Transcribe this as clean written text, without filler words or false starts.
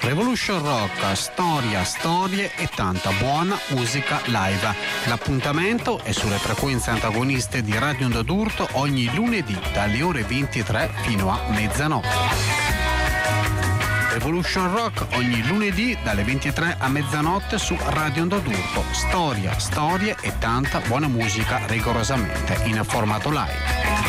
Revolution Rock, storia, storie e tanta buona musica live. L'appuntamento è sulle frequenze antagoniste di Radio Onda d'Urto ogni lunedì dalle ore 23 fino a mezzanotte. Revolution Rock ogni lunedì dalle 23 a mezzanotte su Radio Onda d'Urto. Storia, storie e tanta buona musica rigorosamente in formato live.